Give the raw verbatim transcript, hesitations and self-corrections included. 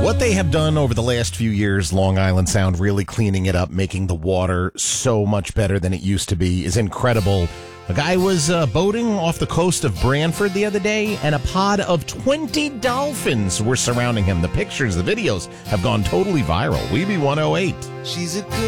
What they have done over the last few years, Long Island Sound, really cleaning it up, making the water so much better than it used to be, is incredible. A guy was uh, boating off the coast of Branford the other day, and a pod of twenty dolphins were surrounding him. The pictures, the videos have gone totally viral. Weeby one oh eight. She's a good